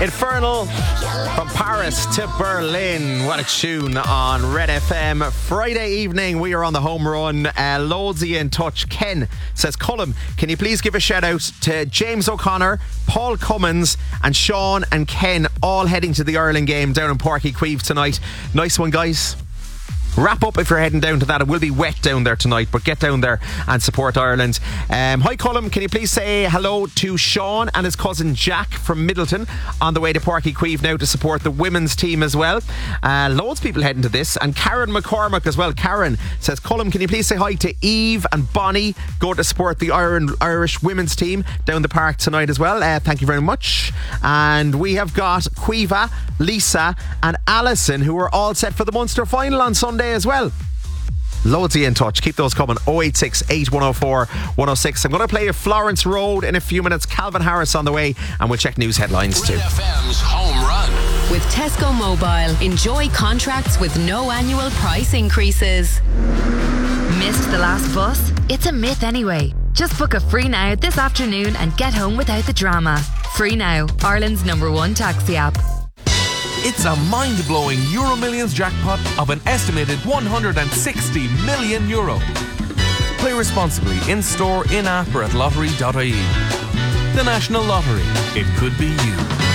Infernal from Paris to Berlin. What a tune on Red FM. Friday evening, we are on the home run. Loads of you in touch. Ken says, Colm, can you please give a shout out to James O'Connor, Paul Cummins and Sean and Ken, all heading to the Ireland game down in Páirc Uí Chaoimh tonight. Nice one, guys. Wrap up if you're heading down to that. It will be wet down there tonight, but get down there and support Ireland. Hi Colm, can you please say hello to Sean and his cousin Jack from Middleton on the way to Páirc Uí Chaoimh now to support the women's team as well. Loads of people heading to this, and Karen McCormack as well. Karen says, Colm, can you please say hi to Eve and Bonnie going to support the Irish women's team down the park tonight as well. Thank you very much. And we have got Quiva, Lisa and Alison, who are all set for the Munster final on Sunday as well. Loads of you in touch. Keep those coming. 086 8104 106. I'm going to play you Florence Road in a few minutes. Calvin Harris on the way, and we'll check news headlines too. Red FM's Home Run. With Tesco Mobile, enjoy contracts with no annual price increases. Missed the last bus? It's a myth anyway. Just book a Free Now this afternoon and get home without the drama. Free Now, Ireland's #1 taxi app. It's a mind-blowing Euro Millions jackpot of an estimated €160 million. Play responsibly in-store, in-app or at lottery.ie. The National Lottery. It could be you.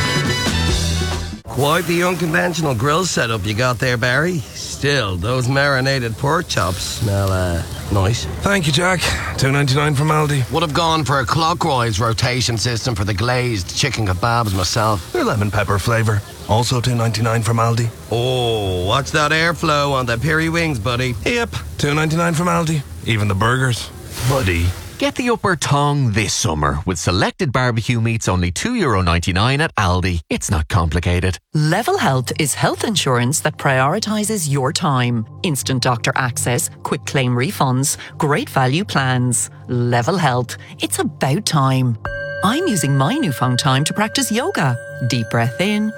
Quite the unconventional grill setup you got there, Barry. Still, those marinated pork chops smell, nice. Thank you, Jack. $2.99 from Aldi. Would have gone for a clockwise rotation system for the glazed chicken kebabs myself. They're lemon pepper flavour. Also $2.99 from Aldi. Oh, watch that airflow on the peri wings, buddy. Yep, $2.99 from Aldi. Even the burgers. Buddy. Get the upper tongue this summer with selected barbecue meats only €2.99 at Aldi. It's not complicated. Level Health is health insurance that prioritises your time. Instant doctor access, quick claim refunds, great value plans. Level Health. It's about time. I'm using my newfound time to practice yoga. Deep breath in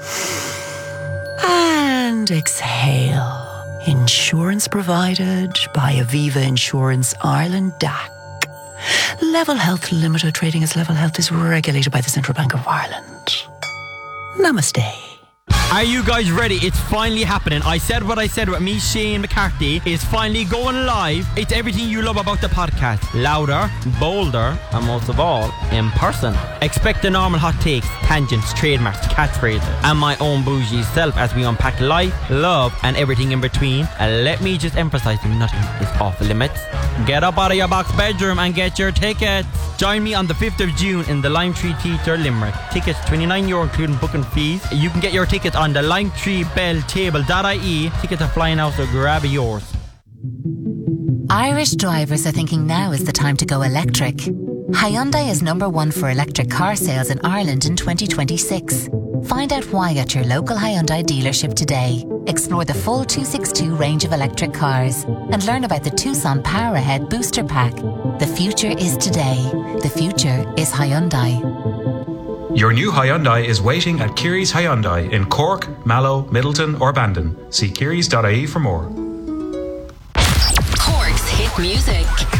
and exhale. Insurance provided by Aviva Insurance Ireland DAC. Level Health Limited, trading as Level Health, is regulated by the Central Bank of Ireland. Namaste. Are you guys ready? It's finally happening. I said what I said with me, Shane McCarthy. It's finally going live. It's everything you love about the podcast. Louder, bolder, and most of all, in person. Expect the normal hot takes, tangents, trademarks, catchphrases, and my own bougie self as we unpack life, love, and everything in between. And let me just emphasize, nothing is off limits. Get up out of your box bedroom and get your tickets. Join me on the 5th of June in the Lime Tree Theatre, Limerick. Tickets €29 including booking fees. You can get your tickets on the limetreebelltable.ie. Tickets are flying out, so grab yours. Irish drivers are thinking now is the time to go electric. Hyundai is #1 for electric car sales in Ireland in 2026. Find out why at your local Hyundai dealership today. Explore the full 262 range of electric cars and learn about the Tucson Power Ahead Booster Pack. The future is today. The future is Hyundai. Your new Hyundai is waiting at Kiri's Hyundai in Cork, Mallow, Middleton or Bandon. See kiris.ie for more. Cork's hit music.